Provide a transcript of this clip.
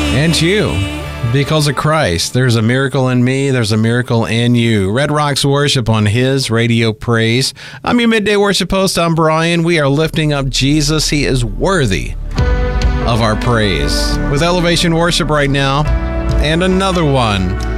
And you. Because of Christ, there's a miracle in me, there's a miracle in you. Red Rocks Worship on His Radio Praise. I'm your midday worship host, I'm Brian. We are lifting up Jesus. He is worthy of our praise. With Elevation Worship right now, and another one